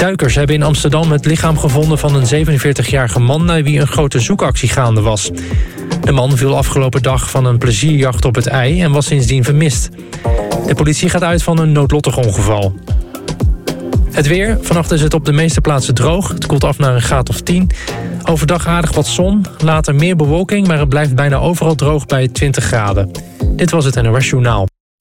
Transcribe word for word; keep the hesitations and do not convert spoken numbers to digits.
Duikers hebben in Amsterdam het lichaam gevonden van een zevenenveertigjarige man naar wie een grote zoekactie gaande was. De man viel afgelopen dag van een plezierjacht op het IJ en was sindsdien vermist. De politie gaat uit van een noodlottig ongeval. Het weer. Vannacht is het op de meeste plaatsen droog. Het koelt af naar een graad of tien. Overdag aardig wat zon. Later meer bewolking, maar het blijft bijna overal droog bij twintig graden. Dit was het N O S Journaal.